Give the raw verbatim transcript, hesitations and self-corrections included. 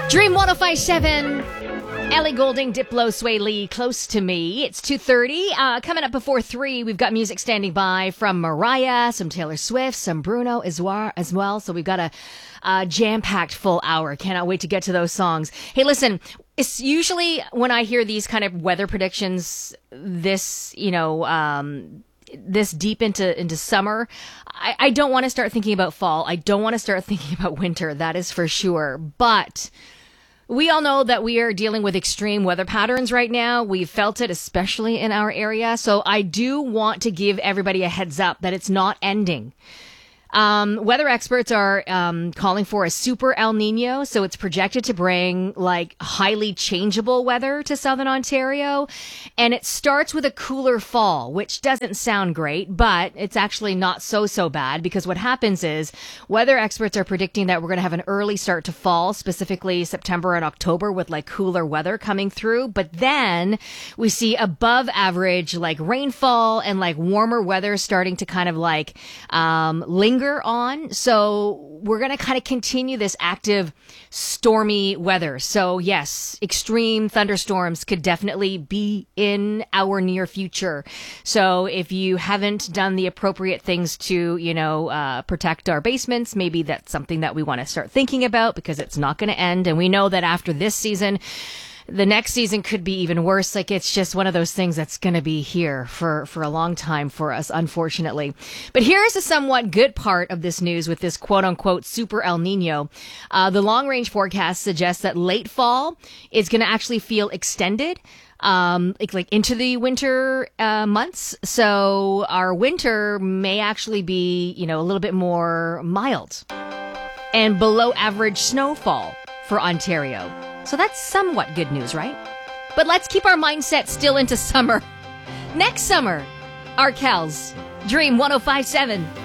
Dream one oh five point seven. Ellie Goulding, Diplo, Sway Lee, Close to Me. It's two thirty. Uh, coming up before three, we've got music standing by from Mariah, some Taylor Swift, some Bruno as well. As well. So we've got a, a jam-packed full hour. Cannot wait to get to those songs. Hey, listen, it's usually when I hear these kind of weather predictions, this, you know, um, this deep into, into summer, I, I don't want to start thinking about fall. I don't want to start thinking about winter. That is for sure. But we all know that we are dealing with extreme weather patterns right now. We've felt it, especially in our area. So I do want to give everybody a heads up that it's not ending. Um, weather experts are um, calling for a super El Nino, so it's projected to bring like highly changeable weather to southern Ontario, and it starts with a cooler fall, which doesn't sound great, but it's actually not so so bad, because what happens is weather experts are predicting that we're going to have an early start to fall, specifically September and October, with like cooler weather coming through, but then we see above average like rainfall and like warmer weather starting to kind of like um, linger on. So we're going to kind of continue this active stormy weather. So yes, extreme thunderstorms could definitely be in our near future. So if you haven't done the appropriate things to, you know, uh, protect our basements, maybe that's something that we want to start thinking about, because it's not going to end. And we know that after this season, the next season could be even worse. Like, it's just one of those things that's going to be here for, for a long time for us, unfortunately. But here's a somewhat good part of this news with this quote-unquote super El Nino. Uh, the long-range forecast suggests that late fall is going to actually feel extended, um, like, like into the winter uh, months. So our winter may actually be, you know, a little bit more mild and below average snowfall for Ontario. So that's somewhat good news, right? But let's keep our mindset still into summer. Next summer, Arkells, Dream one oh five point seven.